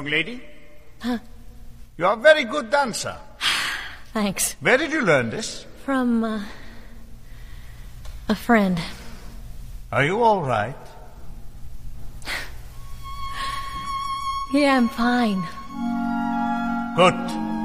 young lady. Huh? You are a very good dancer. Thanks. Where did you learn this? From, a friend. Are you all right? Yeah, I'm fine. Good.